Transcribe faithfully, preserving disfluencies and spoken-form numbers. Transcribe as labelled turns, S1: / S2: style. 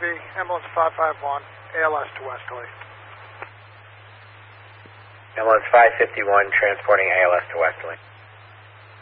S1: ambulance five five one, A L S to Westerly.
S2: Ambulance five fifty-one, transporting A L S to Westerly.